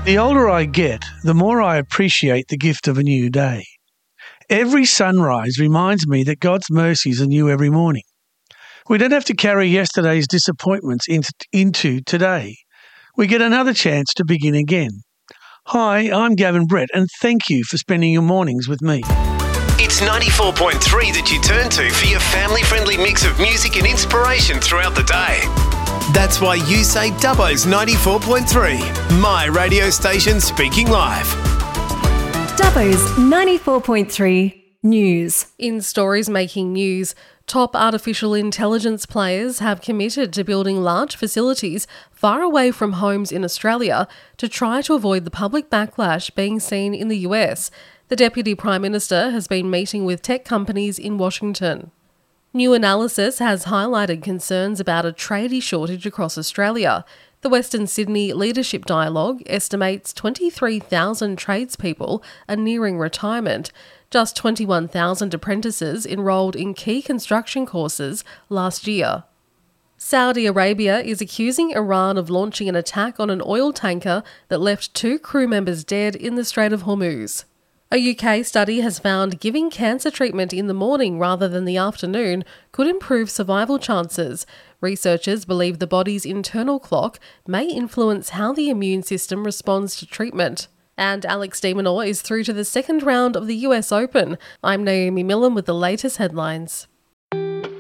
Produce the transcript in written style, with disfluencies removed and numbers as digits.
The older I get, the more I appreciate the gift of a new day. Every sunrise reminds me that God's mercies are new every morning. We don't have to carry yesterday's disappointments into today. We get another chance to begin again. Hi, I'm Gavin Brett, and thank you for spending your mornings with me. It's 94.3 that you turn to for your family-friendly mix of music and inspiration throughout the day. That's why you say Dubbo's 94.3, my radio station speaking live. Dubbo's 94.3 News. In stories making news, top artificial intelligence players have committed to building large facilities far away from homes in Australia to try to avoid the public backlash being seen in the US. The Deputy Prime Minister has been meeting with tech companies in Washington. New analysis has highlighted concerns about a tradie shortage across Australia. The Western Sydney Leadership Dialogue estimates 23,000 tradespeople are nearing retirement. Just 21,000 apprentices enrolled in key construction courses last year. Saudi Arabia is accusing Iran of launching an attack on an oil tanker that left 2 crew members dead in the Strait of Hormuz. A UK study has found giving cancer treatment in the morning rather than the afternoon could improve survival chances. Researchers believe the body's internal clock may influence how the immune system responds to treatment. And Alex de Minaur is through to the second round of the US Open. I'm Naomi Millen with the latest headlines.